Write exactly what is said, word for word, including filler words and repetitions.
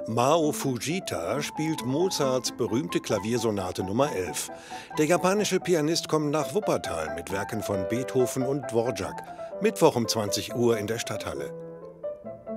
Mao Fujita spielt Mozarts berühmte Klaviersonate Nummer elf. Der japanische Pianist kommt nach Wuppertal mit Werken von Beethoven und Dvorak. Mittwoch um zwanzig Uhr in der Stadthalle.